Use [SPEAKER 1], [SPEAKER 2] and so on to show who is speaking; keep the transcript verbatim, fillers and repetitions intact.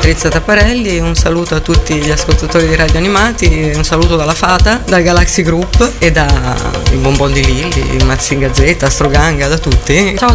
[SPEAKER 1] Patrizia Tapparelli, un saluto a tutti gli ascoltatori di Radio Animati, un saluto dalla Fata, dal Galaxy Group e da il Bonbon di Lilli, Mazinga Z, Astroganga, da tutti. Ciao.